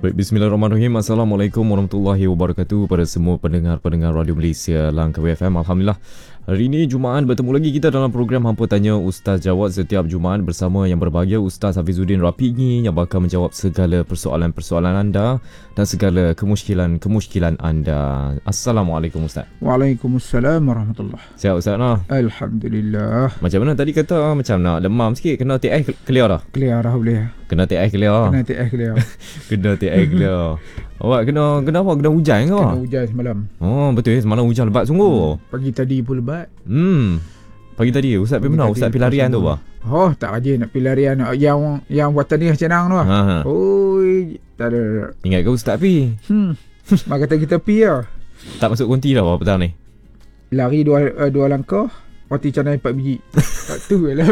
Baik, bismillahirrahmanirrahim. Assalamualaikum warahmatullahi wabarakatuh pada semua pendengar-pendengar Radio Malaysia Langkawi FM. Alhamdulillah, hari ini Jumaat bertemu lagi kita dalam program Hampa Tanya Ustaz Jawab setiap Jumaat bersama yang berbahagia Ustaz Hafizuddin Rafiqi yang bakal menjawab segala persoalan-persoalan anda dan segala kemusykilan anda. Assalamualaikum Ustaz. Waalaikumsalam warahmatullahi. Sihat Ustaz nah? Alhamdulillah. Macam mana tadi kata macam nak demam sikit, kena TI clear dah? Clear dah boleh. Kena TI clear. Kena TI clear. Kena TI clear. Awak kena apa? Kena hujan ke? Kena hujan semalam. Oh, betul ya, semalam hujan lebat sungguh. Pagi tadi pun lebat. Pagi tadi Ustaz pergi mana? Ustaz pergi larian tu apa? Oh, tak rajin nak pergi larian. Yang buatan ni senang tu. Oi, tak ada. Ingat ke Ustaz pergi? Mak kata kita pergi lah. Tak masuk konti dah apa petang ni? Lari dua langkah, roti canai 4 biji. Tak tu lah.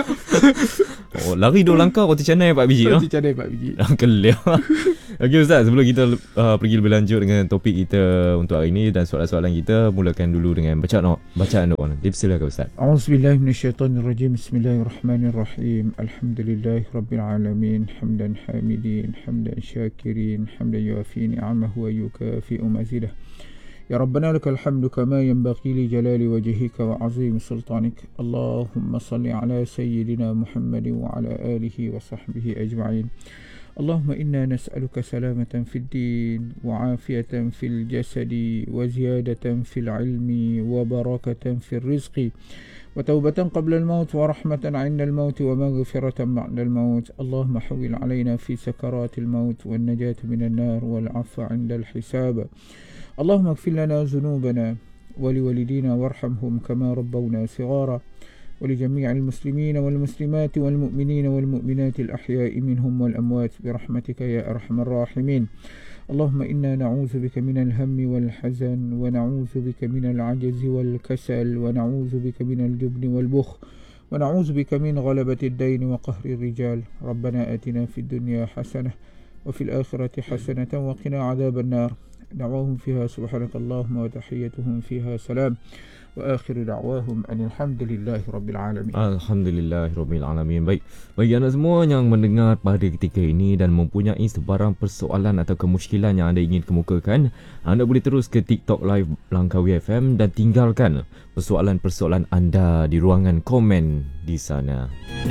Oh, lari 2 langkah, roti canai 4 biji. Roti canai 4 biji. Kelia. Okey Ustaz, sebelum kita pergi lebih lanjut dengan topik kita untuk hari ini dan soalan-soalan kita, mulakan dulu dengan bacaan doa. Silakan Ustaz. A'udzubillahi minasyaitonirrajim. Bismillahirrahmanirrahim. Alhamdulillahirabbil alamin. Hamdan hamidin, hamdan syakirin, hamdan yuafi ni'amahu wa yukafi'u mazidah. يا ربنا لك الحمد كما ينبغي لجلال وجهك وعظيم سلطانك. اللهم صل على سيدنا محمد وعلى آله وصحبه أجمعين. اللهم إنا نسألك سلامة في الدين وعافية في الجسد وزيادة في العلم وبركة في الرزق وتوبة قبل الموت ورحمة عند الموت ومغفرة بعد الموت. اللهم حول علينا في سكرات الموت والنجاة من النار والعفو عند الحساب. اللهم اغفر لنا ذنوبنا ولوالدينا وارحمهم كما ربونا صغارا ولجميع المسلمين والمسلمات والمؤمنين والمؤمنات الأحياء منهم والأموات برحمتك يا أرحم الراحمين. اللهم إنا نعوذ بك من الهم والحزن ونعوذ بك من العجز والكسل ونعوذ بك من الجبن والبخل ونعوذ بك من غلبة الدين وقهر الرجال. ربنا آتنا في الدنيا حسنة وفي الآخرة حسنة وقنا عذاب النار. دعواهم فيها سبحانك اللهم وتحيتهم فيها سلام وآخر دعواهم أن الحمد لله رب العالمين. Alhamdulillah Rabbil Alamin. Baik, bagi anda semua yang mendengar pada ketika ini dan mempunyai sebarang persoalan atau kemusykilan yang anda ingin kemukakan, anda boleh terus ke TikTok Live Langkawi FM dan tinggalkan persoalan-persoalan anda di ruangan komen di sana.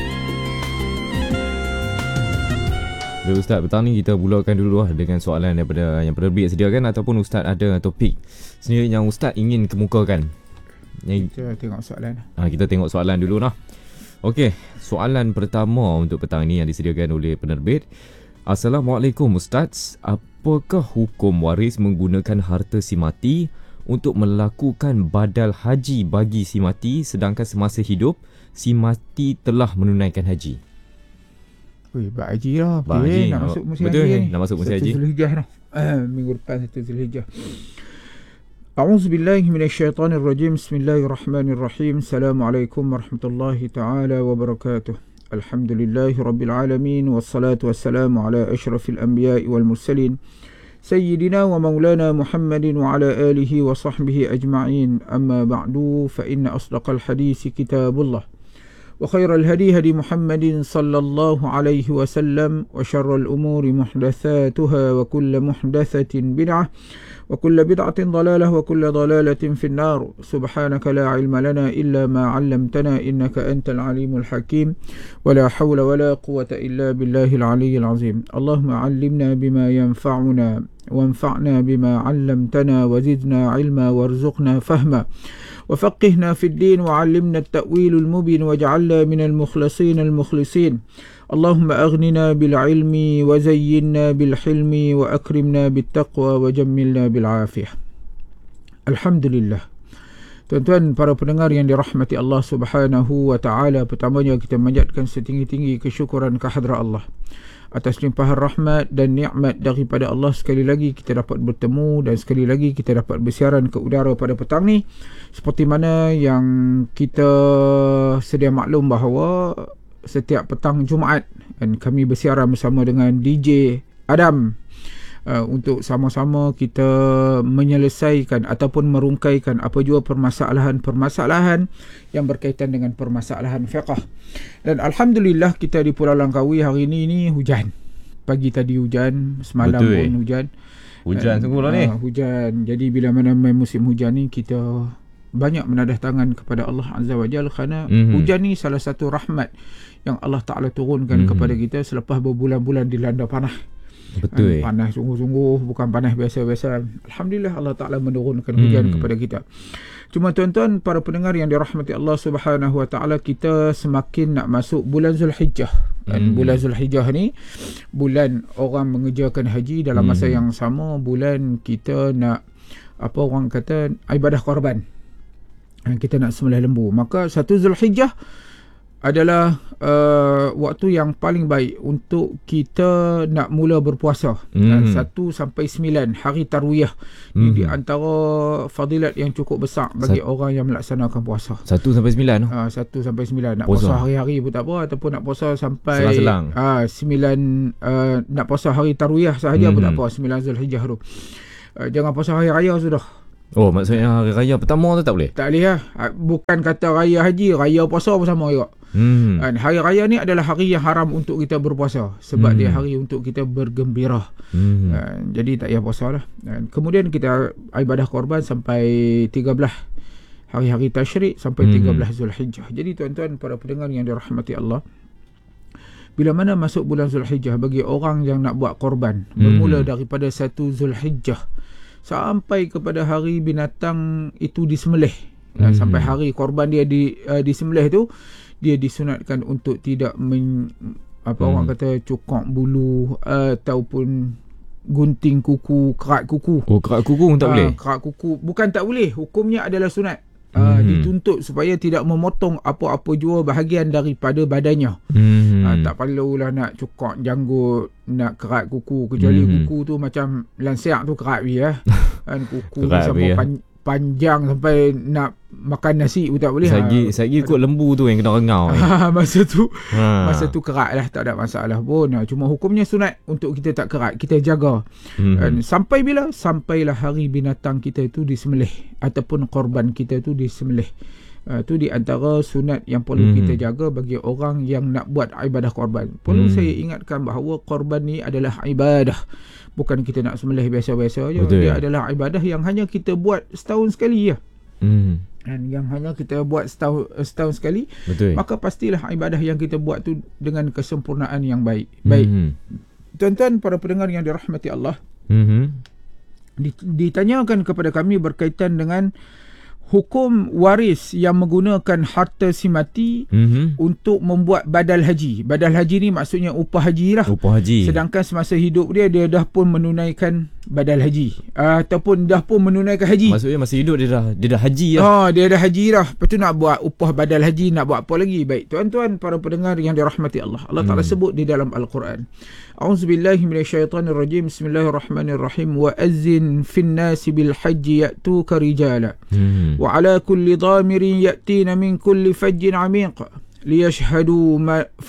Ustaz, petang ni kita mulakan dulu dengan soalan daripada yang penerbit sediakan ataupun Ustaz ada topik sendiri yang Ustaz ingin kemukakan. Kita tengok soalan. Kita tengok soalan dulu lah. Okey, soalan pertama untuk petang ni yang disediakan oleh penerbit. Assalamualaikum Ustaz, apakah hukum waris menggunakan harta si mati untuk melakukan badal haji bagi si mati sedangkan semasa hidup si mati telah menunaikan haji? Bak haji lah. Nak masuk musim betul haji ni. Nak masuk musim haji. Zulhijjah dah. Minggu depan 1 Zulhijjah. A'udzubillahi minasyaitonirrajim. Bismillahirrahmanirrahim. Assalamualaikum warahmatullahi taala wabarakatuh. Alhamdulillahi rabbil alamin wassalatu wassalamu ala asyrafil anbiya'i wal mursalin sayyidina wa maulana Muhammadin wa ala alihi wa sahbihi ajma'in. Amma ba'du, fa inna asdaqal hadisi kitabullah وخير الهدي هدي محمد صلى الله عليه وسلم وشر الأمور محدثاتها وكل محدثة بدعة وكل بدعة ضلالة وكل ضلالة في النار. سبحانك لا علم لنا إلا ما علمتنا إنك أنت العليم الحكيم ولا حول ولا قوة إلا بالله العلي العظيم. اللهم علمنا بما ينفعنا وانفعنا بما علمتنا وزدنا علما وارزقنا فهما وفقهنا في الدين وعلمنا التأويل المبين واجعلنا من المخلصين المخلصين. اللهم أغننا بالعلم وزينا بالحلم وأكرمنا بالتقوى وجملنا بالعافية. Alhamdulillah. Tuan-tuan para pendengar yang dirahmati Allah Subhanahu wa taala, pertamanya kita manjatkan setinggi-tinggi kesyukuran kehadrat Allah atas limpahan rahmat dan nikmat daripada Allah. Sekali lagi kita dapat bertemu dan sekali lagi kita dapat bersiaran ke udara pada petang ni. Seperti mana yang kita sedia maklum bahawa setiap petang Jumaat dan kami bersiaran bersama dengan DJ Adam untuk sama-sama kita menyelesaikan ataupun merungkaikan apa jua permasalahan-permasalahan yang berkaitan dengan permasalahan fiqh. Dan alhamdulillah kita di Pulau Langkawi hari ini hujan. pagi tadi hujan, semalam Betul. pun hujan. Hujan sungguh lah ni. Hujan. Jadi bila mana musim hujan ni, kita banyak menadah tangan kepada Allah Azza wa Jalla, kerana hujan ni salah satu rahmat yang Allah Ta'ala turunkan kepada kita selepas berbulan-bulan dilanda panah. Betul. Panas sungguh-sungguh, bukan panas biasa-biasa. Alhamdulillah Allah Ta'ala menurunkan hujan kepada kita. Cuma tuan-tuan, para pendengar yang dirahmati Allah Subhanahu wa Ta'ala, kita semakin nak masuk bulan Zulhijjah. Dan bulan Zulhijjah ni bulan orang mengerjakan haji, dalam masa yang sama bulan kita nak, apa orang kata, ibadah korban. Kita nak sembelih lembu. Maka 1 Zulhijjah adalah waktu yang paling baik untuk kita nak mula berpuasa. 1 sampai 9 hari tarwiyah. Ini di antara fadilat yang cukup besar bagi orang yang melaksanakan puasa. 1 sampai 9. 1 sampai 9. Nak puasa hari-hari pun tak apa, ataupun nak puasa sampai selang-selang. 9, nak puasa hari tarwiyah sahaja pun tak apa, 9 Zulhijjah tu. Jangan puasa hari raya sudah. Oh, maksudnya hari raya pertama tu tak boleh? Tak boleh lah. Bukan kata raya haji, raya puasa pun sama juga. Hari raya ni adalah hari yang haram untuk kita berpuasa, sebab dia hari untuk kita bergembira. Jadi tak payah puasa lah. Kemudian kita ibadah korban sampai 13 hari-hari tasyrik, sampai 13 Zulhijjah. Jadi tuan-tuan, para pendengar yang dirahmati Allah, bila mana masuk bulan Zulhijjah, bagi orang yang nak buat korban, bermula daripada 1 Zulhijjah sampai kepada hari binatang itu disembelih, sampai hari korban dia disembelih tu, dia disunatkan untuk tidak orang kata cukok bulu ataupun gunting kuku, kerat kuku. Oh, kerat kuku pun tak boleh? Kerat kuku bukan tak boleh, hukumnya adalah sunat. Dituntut supaya tidak memotong apa-apa jua bahagian daripada badannya. Tak perlulah nak cukok janggut, nak kerat kuku, kecuali kuku tu macam lansiak tu kerat kuku sampai panjang sampai nak makan nasi pun tak boleh. Sagi ikut lembu tu yang kena rengau. Masa tu kerat lah, tak ada masalah pun. Cuma hukumnya sunat untuk kita tak kerat, kita jaga. Sampai bila? Sampailah hari binatang kita itu disembelih, ataupun korban kita itu disembelih. Itu di antara sunat yang perlu kita jaga bagi orang yang nak buat ibadah korban. Perlu saya ingatkan bahawa korban ni adalah ibadah. Bukan kita nak sembelih biasa-biasa je. Dia adalah ibadah yang hanya kita buat setahun sekali je. Dan yang hanya kita buat setahun sekali. Maka pastilah ibadah yang kita buat tu dengan kesempurnaan yang baik. Tuan-tuan, para pendengar yang dirahmati Allah, ditanyakan kepada kami berkaitan dengan hukum waris yang menggunakan harta si mati untuk membuat badal haji. Badal haji ni maksudnya upah haji lah. Upah haji. Sedangkan semasa hidup dia dah pun menunaikan badal haji, ataupun dah pun menunaikan haji. Maksudnya masa hidup dia dah haji lah. Dia dah haji dah. Lepas tu nak buat upah badal haji, nak buat apa lagi? Baik tuan-tuan, para pendengar yang dirahmati Allah, Allah Ta'ala sebut di dalam Al-Quran, A'udzubillahi minasyaitanirrajim, Bismillahirrahmanirrahim, wa azzin fin nasi bil hajji ya'tuka rijala wa ala kulli dhamirin ya'tina min kulli fajjin 'amiq liyashhadu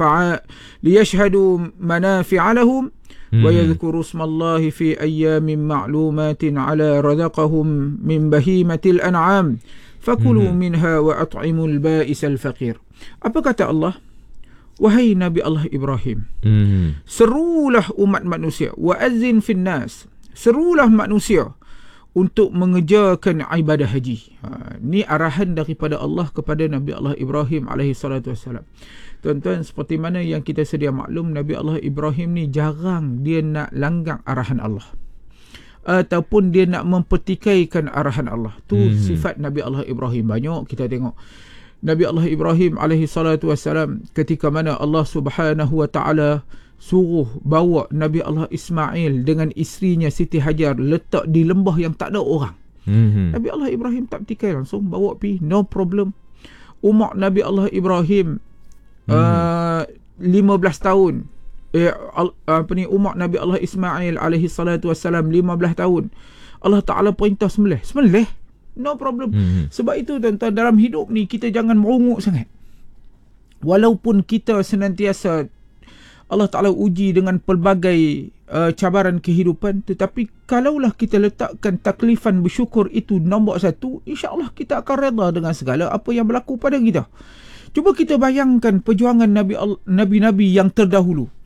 manafi'a lahum ويذكروا اسم الله في أيام معلومات على رزقهم من بهيمة الأنعام فكلوا منها وأطعموا البائس الفقير. Apa kata Allah? Wahai Nabi Allah Ibrahim, serulah umat manusia, wa'azzin fin nas, serulah manusia untuk mengerjakan ibadah haji. Ni arahan daripada Allah kepada Nabi Allah Ibrahim alaihi salatu wassalam. Tuan-tuan, seperti mana yang kita sedia maklum, Nabi Allah Ibrahim ni jarang dia nak langgar arahan Allah, ataupun dia nak mempertikaikan arahan Allah. Tu sifat Nabi Allah Ibrahim. Banyak kita tengok Nabi Allah Ibrahim alaihi salatu wassalam, ketika mana Allah Subhanahu wa ta'ala suruh bawa Nabi Allah Ismail dengan isterinya Siti Hajar letak di lembah yang tak ada orang. Nabi Allah Ibrahim tak pertikai, langsung bawa pergi, no problem. Umur Nabi Allah Ibrahim 15 tahun. Umur Nabi Allah Ismail alaihi salatu wassalam 15 tahun. Allah Ta'ala perintah sembelih, no problem. Sebab itu tuan-tuan, dalam hidup ni kita jangan merunguk sangat. Walaupun kita senantiasa Allah Ta'ala uji dengan pelbagai cabaran kehidupan, tetapi kalaulah kita letakkan taklifan bersyukur itu nombor 1, insya-Allah kita akan reda dengan segala apa yang berlaku pada kita. Cuba kita bayangkan perjuangan nabi-nabi yang terdahulu.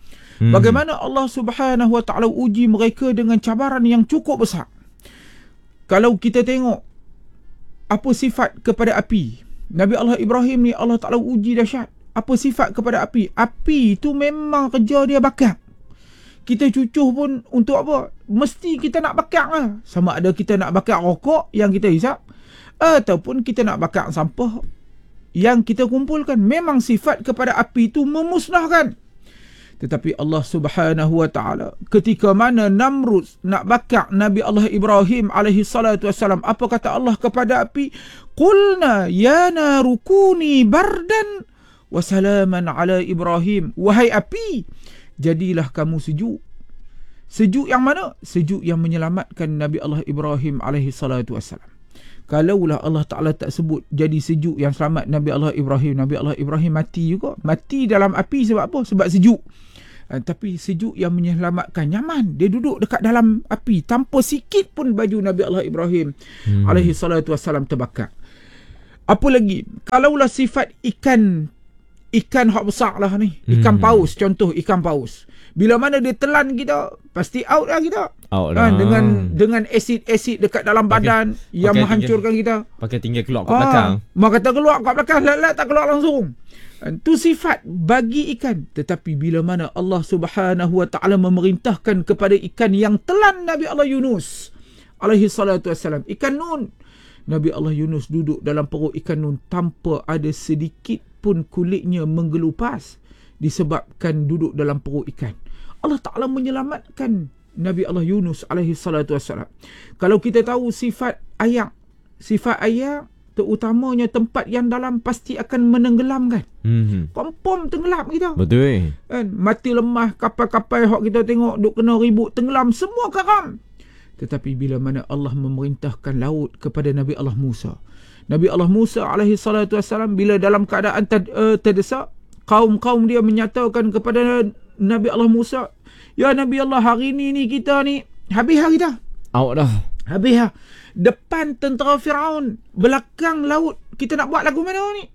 Bagaimana Allah Subhanahu Wa Taala uji mereka dengan cabaran yang cukup besar. Kalau kita tengok apa sifat kepada api, Nabi Allah Ibrahim ni Allah Taala uji dahsyat. Apa sifat kepada api? Api tu memang kerja dia bakar. Kita cucuh pun untuk apa? Mesti kita nak bakar lah. Sama ada kita nak bakar rokok yang kita hisap, ataupun kita nak bakar sampah yang kita kumpulkan. Memang sifat kepada api itu memusnahkan. Tetapi Allah Subhanahu Wa Taala ketika mana Namrud nak bakar Nabi Allah Ibrahim alaihi salatu wassalam, apa kata Allah kepada api? Qulna ya naru kuni bardan wa salaman ala Ibrahim. Wahai api, jadilah kamu sejuk. Sejuk yang mana? Sejuk yang menyelamatkan Nabi Allah Ibrahim alaihi salatu wassalam. Kalaulah Allah Ta'ala tak sebut jadi sejuk yang selamat Nabi Allah Ibrahim, Nabi Allah Ibrahim mati juga. Mati dalam api sebab apa? Sebab sejuk. Tapi sejuk yang menyelamatkan, nyaman. Dia duduk dekat dalam api tanpa sikit pun baju Nabi Allah Ibrahim alaihi salatu wassalam terbakar. Apa lagi? Kalaulah sifat ikan hak besar lah ni, ikan paus, contoh ikan paus, bila mana dia telan kita, pasti out lah kita. Out lah. Dengan asid-asid dekat dalam badan yang menghancurkan kita. Pakai tinggal keluar kat belakang. Mak kata keluar kat belakang, lat tak keluar langsung. Itu sifat bagi ikan. Tetapi bila mana Allah Subhanahu Wa Taala memerintahkan kepada ikan yang telan Nabi Allah Yunus alaihi salatu wassalam, ikan Nun, Nabi Allah Yunus duduk dalam perut ikan Nun tanpa ada sedikit pun kulitnya menggelupas disebabkan duduk dalam perut ikan. Allah Ta'ala menyelamatkan Nabi Allah Yunus alaihi salatu wassalam. Kalau kita tahu sifat air terutamanya tempat yang dalam pasti akan menenggelamkan. Confirm tenggelam kita. Betul. Kan? Mati lemah, kapal-kapal hak kita tengok duk kena ribut tenggelam, semua karam. Tetapi bila mana Allah memerintahkan laut kepada Nabi Allah Musa, Nabi Allah Musa alaihi salatu wassalam bila dalam keadaan terdesak, kaum-kaum dia menyatakan kepada Nabi Allah Musa, ya Nabi Allah, hari ni kita ni habis lah kita. Out dah. Habis lah. Depan tentera Firaun, belakang laut, kita nak buat lagu mana ni?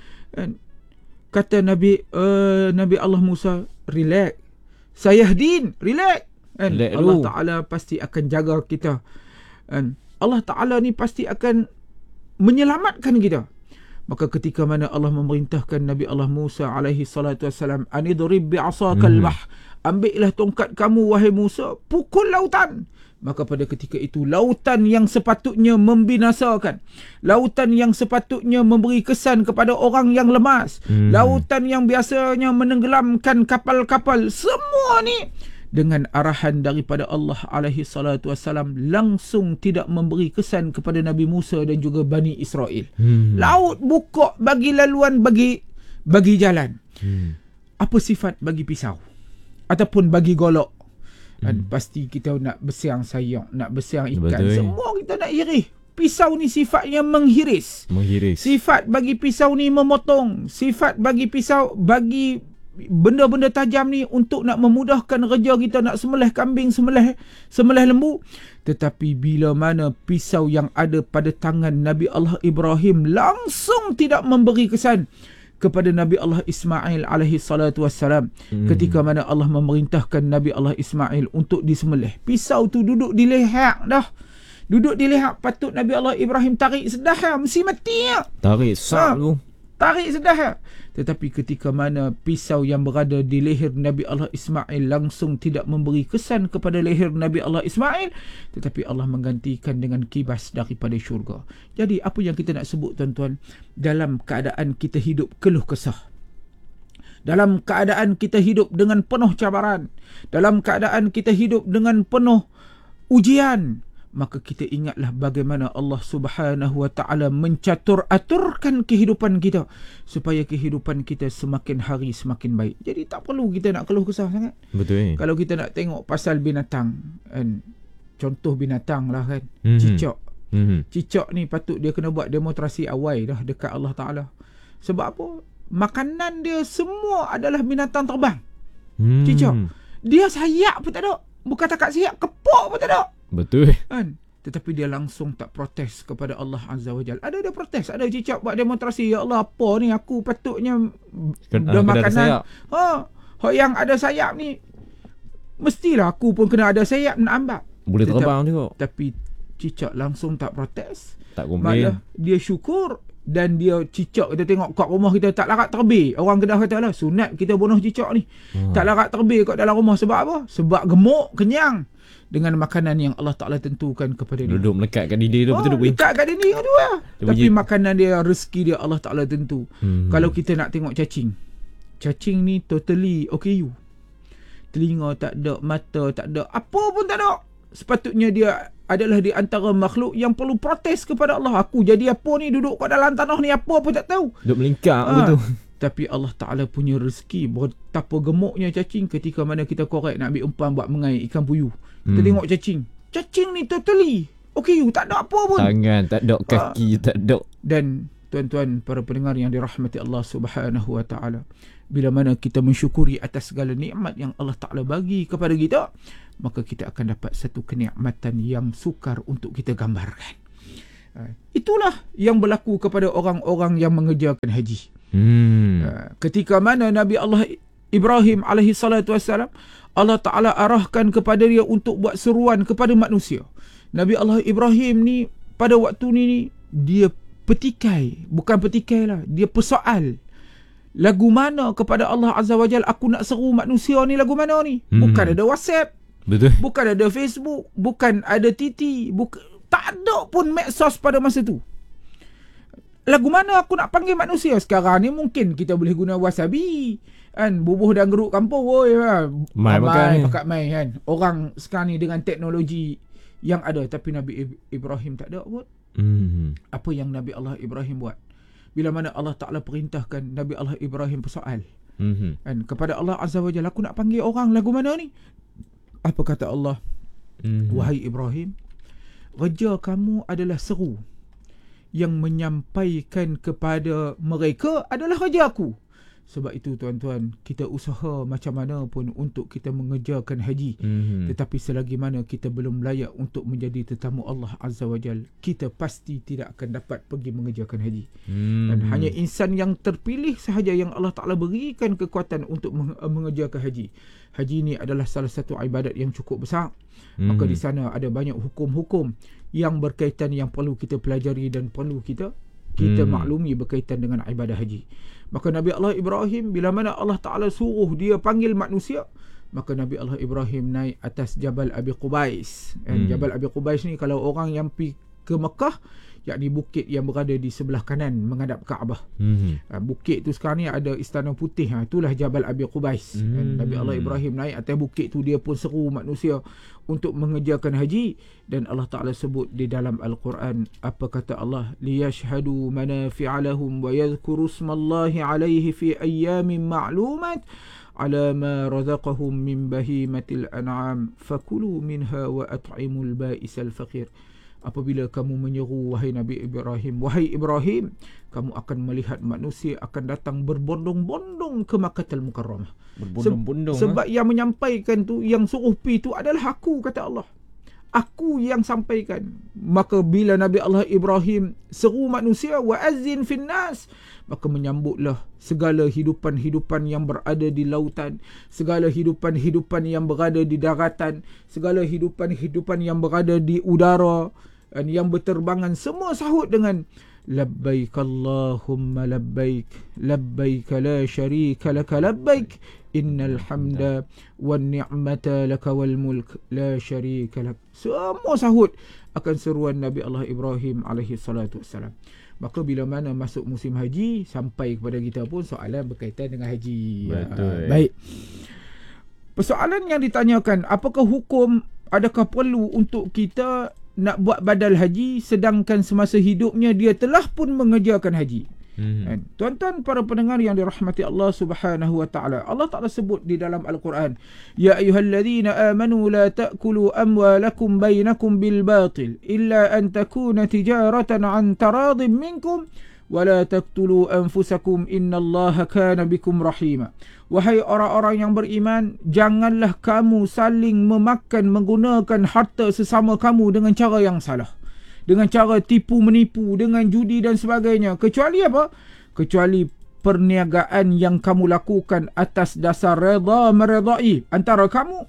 Kata Nabi Allah Musa, relax. Sayahdin, relax. Allah Ta'ala pasti akan jaga kita. Allah Ta'ala ni pasti akan menyelamatkan kita. Maka ketika mana Allah memerintahkan Nabi Allah Musa alaihi salatu wassalam, anidrib bi'asakal bah, ambillah tongkat kamu wahai Musa, pukul lautan. Maka pada ketika itu lautan yang sepatutnya membinasakan, lautan yang sepatutnya memberi kesan kepada orang yang lemas, lautan yang biasanya menenggelamkan kapal-kapal, semua ni dengan arahan daripada Allah alaihi salatu wassalam langsung tidak memberi kesan kepada Nabi Musa dan juga Bani Israel. Laut buka bagi laluan, bagi jalan. Apa sifat bagi pisau ataupun bagi golok? Pasti kita nak bersiang sayang, nak bersiang ikan. Betul. Semua kita nak irih. Pisau ni sifatnya menghiris. Sifat bagi pisau ni memotong. Sifat bagi pisau, bagi benda-benda tajam ni untuk nak memudahkan kerja kita nak sembelih kambing, sembelih lembu. Tetapi bila mana pisau yang ada pada tangan Nabi Allah Ibrahim langsung tidak memberi kesan kepada Nabi Allah Ismail alaihi salatu wassalam, ketika mana Allah memerintahkan Nabi Allah Ismail untuk disembelih, pisau tu duduk di leher dah. Duduk di leher, patut Nabi Allah Ibrahim tarik sedah, mesti mati ya. Tarik sak tu. Tarik sedah. Tetapi ketika mana pisau yang berada di leher Nabi Allah Ismail langsung tidak memberi kesan kepada leher Nabi Allah Ismail, tetapi Allah menggantikan dengan kibas daripada syurga. Jadi apa yang kita nak sebut tuan-tuan, dalam keadaan kita hidup keluh kesah, dalam keadaan kita hidup dengan penuh cabaran, dalam keadaan kita hidup dengan penuh ujian, maka kita ingatlah bagaimana Allah Subhanahu Wa Taala mencatur-aturkan kehidupan kita supaya kehidupan kita semakin hari semakin baik. Jadi tak perlu kita nak keluh kesah sangat. Betul. Kalau kita nak tengok pasal binatang, kan, contoh binatang lah kan, cicak. Cicak ni patut dia kena buat demonstrasi awal dah dekat Allah Taala. Sebab apa? Makanan dia semua adalah binatang terbang. Cicak. Dia sayap pun tak ada. Bukan takat sayap, kepok pun tak ada. Betul. Kan? Tetapi dia langsung tak protes kepada Allah Azza wa Jal. Ada protes, ada cicak buat demonstrasi, ya Allah, apa ni, aku patutnya dah makanan. Hak yang ada sayap ni Mestilah aku pun kena ada sayap nak ambil. Boleh terbang juga. Tapi cicak langsung tak protes. Tak komplain. Malah dia syukur. Dan dia cicak, kita tengok kat rumah kita tak larat terbih. Orang Kedah kata lah, sunat kita bunuh cicak ni. Tak larat terbih kat dalam rumah. Sebab apa? Sebab gemuk, kenyang dengan makanan yang Allah Ta'ala tentukan kepada dia. Duduk melekat kat dinding tu, betul lekat kat dinding tu lah. Tapi makanan dia, rezeki dia Allah Ta'ala tentu. Kalau kita nak tengok cacing ni totally OKU. Telinga tak ada, mata tak ada, apa pun tak ada. Sepatutnya dia adalah di antara makhluk yang perlu protes kepada Allah. Aku jadi apa ni, duduk kat dalam tanah ni, apa pun tak tahu. Duduk melingkar betul. Tapi Allah Ta'ala punya rezeki. Betapa gemuknya cacing ketika mana kita korek nak ambil umpan buat mengai ikan puyuh. Kita tengok cacing. Cacing ni totally OKU, tak ada apa pun. Tangan tak ada, kaki tak ada. Dan tuan-tuan para pendengar yang dirahmati Allah Subhanahu Wa Ta'ala, bila mana kita mensyukuri atas segala nikmat yang Allah Ta'ala bagi kepada kita, maka kita akan dapat satu kenikmatan yang sukar untuk kita gambarkan. Itulah yang berlaku kepada orang-orang yang mengerjakan haji. Ketika mana Nabi Allah Ibrahim alaihi salatu wassalam, Allah Ta'ala arahkan kepada dia untuk buat seruan kepada manusia. Nabi Allah Ibrahim ni pada waktu ni dia petikai, bukan petikai lah, dia persoal lagu mana kepada Allah Azza wa Jal aku nak seru manusia ni, lagu mana ni. Bukan ada WhatsApp, betul, bukan ada Facebook, bukan ada TT, tak ada pun medsos pada masa tu. Lagu mana aku nak panggil manusia? Sekarang ni mungkin kita boleh guna wasabi kan, bubuh dan geruk kampung, woi mai pakat mai kan. Orang sekarang ni dengan teknologi yang ada, tapi Nabi Ibrahim tak ada buat. Apa yang Nabi Allah Ibrahim buat? Bila mana Allah Ta'ala perintahkan Nabi Allah Ibrahim persoal kan, kepada Allah Azza wa Jalla, aku nak panggil orang lagu mana ni? Apa kata Allah? Wahai Ibrahim, kerja kamu adalah seru. Yang menyampaikan kepada mereka adalah kerja aku. Sebab itu tuan-tuan, kita usaha macam mana pun untuk kita mengerjakan haji. Tetapi selagi mana kita belum layak untuk menjadi tetamu Allah Azza wa Jal, kita pasti tidak akan dapat pergi mengerjakan haji. Dan hanya insan yang terpilih sahaja yang Allah Ta'ala berikan kekuatan untuk mengerjakan haji. Haji ni adalah salah satu ibadat yang cukup besar. Maka di sana ada banyak hukum-hukum yang berkaitan, yang perlu kita pelajari dan perlu kita maklumi berkaitan dengan ibadah haji. Maka Nabi Allah Ibrahim, bila mana Allah Ta'ala suruh dia panggil manusia, maka Nabi Allah Ibrahim naik atas Jabal Abi Qubais. Jabal Abi Qubais ni kalau orang yang pergi ke Mekah, yakni bukit yang berada di sebelah kanan menghadap Kaabah. Bukit tu sekarang ni ada Istana Putih, itulah Jabal Abi Qubais. Nabi Allah Ibrahim naik atas bukit tu, dia pun seru manusia untuk mengerjakan haji. Dan Allah Ta'ala sebut di dalam Al-Quran, apa kata Allah? liyashhadu manafi'a lahum wa yadhkuru ismallahi alaihi fi ayyamin ma'lumat ala ma razaqahum min bahimatil an'am fakulu minha wa at'imul ba'isal faqir. Apabila kamu menyeru, wahai Nabi Ibrahim, wahai Ibrahim, kamu akan melihat manusia akan datang berbondong-bondong ke Makkahul Mukarramah. Berbondong-bondong. Sebab yang menyampaikan tu, yang suruh pi tu adalah aku, kata Allah. Aku yang sampaikan. Maka bila Nabi Allah Ibrahim seru manusia, wa azzin finnas, maka menyambutlah segala hidupan-hidupan yang berada di lautan, segala hidupan-hidupan yang berada di daratan, segala hidupan-hidupan yang berada di udara dan yang berterbangan, semua sahut dengan labbaik Allahumma labbaik, labbaik la syarika laka labbaik, innal hamda wan ni'mata laka wal mulk la syarika lak. Semua sahut akan seruan Nabi Allah Ibrahim alaihi salatu wassalam. Maka bila mana masuk musim haji, sampai kepada kita pun soalan berkaitan dengan haji. Betul. Baik. Persoalan yang ditanyakan, apakah hukum, adakah perlu untuk kita nak buat badal haji sedangkan semasa hidupnya dia telah pun mengerjakan haji? Tuan-tuan para pendengar yang dirahmati Allah Subhanahu wa Ta'ala, Allah Ta'ala sebut di dalam Al-Quran, ya ayyuhalladzina amanu la ta'kulu amwalakum bainakum bil batil illa an takuna tijaratan an taradin minkum wa la taqtulu anfusakum innallaha kana bikum rahima. Wahai orang-orang yang beriman, janganlah kamu saling memakan menggunakan harta sesama kamu dengan cara yang salah, dengan cara tipu menipu, dengan judi dan sebagainya. Kecuali apa? Kecuali perniagaan yang kamu lakukan atas dasar redha meredai antara kamu,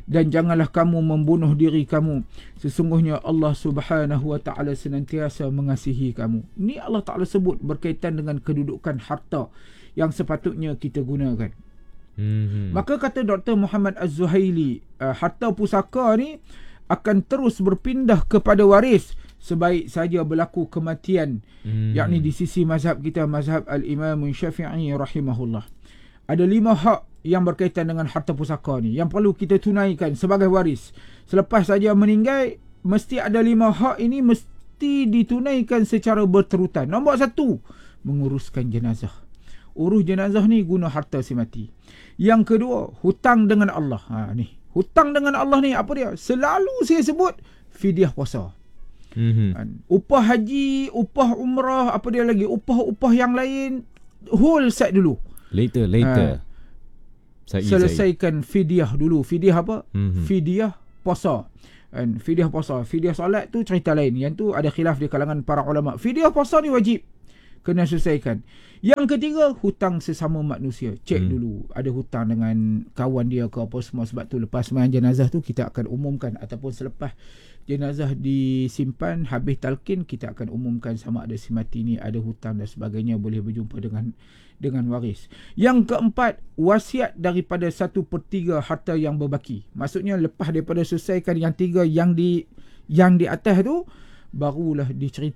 dan janganlah kamu membunuh diri kamu. Sesungguhnya Allah Subhanahu wa taala senantiasa mengasihi kamu. Ni Allah Taala sebut berkaitan dengan kedudukan harta yang sepatutnya kita gunakan. Maka kata Dr. Muhammad Az-Zuhaili, harta pusaka ni akan terus berpindah kepada waris sebaik saja berlaku kematian, yakni di sisi mazhab kita, mazhab Al-Imam Syafi'i rahimahullah. Ada 5 hak yang berkaitan dengan harta pusaka ni yang perlu kita tunaikan sebagai waris. Selepas saja meninggal, mesti ada 5 hak ini mesti ditunaikan secara berterutan. Nombor 1, menguruskan jenazah. Urus jenazah ni guna harta si mati. Yang kedua, hutang dengan Allah. Ni hutang dengan Allah ni apa dia? Selalu saya sebut fidyah puasa. Upah haji, upah umrah, apa dia lagi, upah yang lain, whole set dulu. Later. Selesaikan fidyah dulu. Fidyah apa? Fidyah puasa. Fidyah puasa, fidyah solat tu cerita lain. Yang tu ada khilaf di kalangan para ulama. Fidyah puasa ni wajib kena selesaikan. Yang ketiga, hutang sesama manusia. Cek dulu ada hutang dengan kawan dia ke apa semua. Sebab tu lepas sembahyang jenazah tu kita akan umumkan, ataupun selepas jenazah disimpan habis talqin, kita akan umumkan sama ada si mati ni ada hutang dan sebagainya, boleh berjumpa dengan waris. Yang keempat, wasiat daripada 1/3 harta yang berbaki. Maksudnya lepas daripada selesaikan yang 3 yang di atas tu, barulah